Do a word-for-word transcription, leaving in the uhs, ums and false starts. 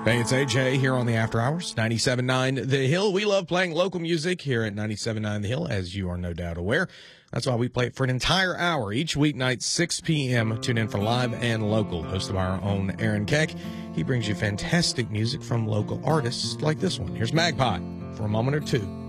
Hey, it's A J here on the After Hours, ninety-seven point nine The Hill. We love playing local music here at ninety-seven point nine The Hill, as you are no doubt aware. That's why we play it for an entire hour each weeknight, six p.m. Tune in for live and local. Host of our own Aaron Keck. He brings you fantastic music from local artists like this one. Here's Magpie for a moment or two.